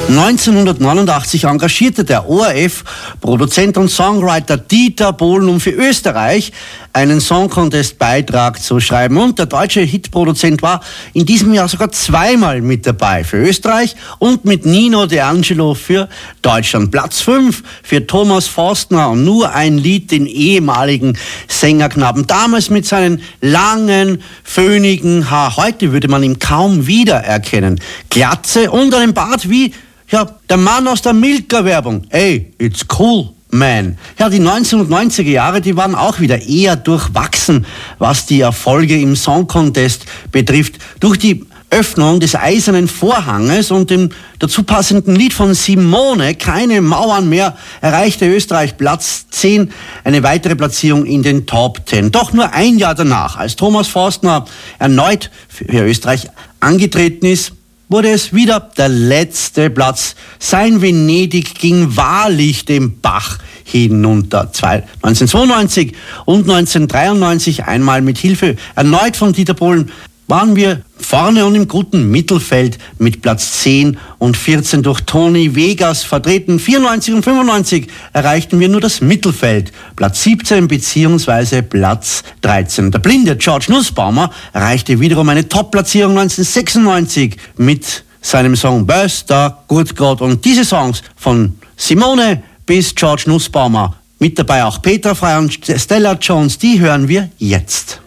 1989 engagierte der ORF-Produzent und Songwriter Dieter Bohlen, um für Österreich einen Song-Contest-Beitrag zu schreiben. Und der deutsche Hitproduzent war in diesem Jahr sogar zweimal mit dabei. Für Österreich und mit Nino D'Angelo für Deutschland. Platz 5 für Thomas Forstner und Nur ein Lied, den ehemaligen Sängerknaben. Damals mit seinen langen, föhnigen Haar. Heute würde man ihn kaum wiedererkennen. Glatze und einen Bart wie der Mann aus der Milka-Werbung. Hey, it's cool, man. Ja, die 1990er Jahre, die waren auch wieder eher durchwachsen, was die Erfolge im Song Contest betrifft. Durch die Öffnung des Eisernen Vorhanges und dem dazu passenden Lied von Simone, Keine Mauern mehr, erreichte Österreich Platz 10, eine weitere Platzierung in den Top 10. Doch nur ein Jahr danach, als Thomas Forstner erneut für Österreich angetreten ist, wurde es wieder der letzte Platz. Sein Venedig ging wahrlich den Bach hinunter. 1992 und 1993 einmal mit Hilfe erneut von Dieter Bohlen waren wir vorne und im guten Mittelfeld mit Platz 10 und 14 durch Toni Vegas vertreten. 94 und 95 erreichten wir nur das Mittelfeld, Platz 17 bzw. Platz 13. Der blinde George Nussbaumer erreichte wiederum eine Top-Platzierung 1996 mit seinem Song Böster, Gut Gott. Und diese Songs von Simone bis George Nussbaumer, mit dabei auch Petra Frey und Stella Jones, die hören wir jetzt.